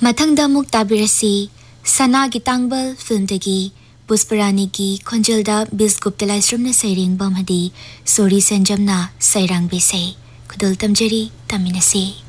ꯃꯊꯪꯗ ꯑꯃꯨꯛ ꯇꯥꯕꯤꯔꯁꯤ ꯁꯅꯥꯒꯤ ꯇꯥꯡꯕꯜ ꯐꯤꯜꯝꯗꯒꯤ ꯄꯨꯁꯄꯔꯥꯅꯤꯒꯤ ꯈꯣꯟꯖꯦꯜꯗ ꯕꯤꯁꯒꯨꯞꯇ ꯂꯥꯏꯁ꯭ꯔꯝꯅ ꯁꯩꯔꯦꯡꯕ ꯑꯃꯗꯤ ꯁꯣꯔꯤ ꯁꯦꯟꯖꯝꯅ ꯁꯩꯔꯥꯡꯕꯤꯁꯩ ꯈꯨꯗꯣꯜ ꯇꯝꯖꯔꯤ ꯇꯝꯃꯤꯟꯅꯁꯤ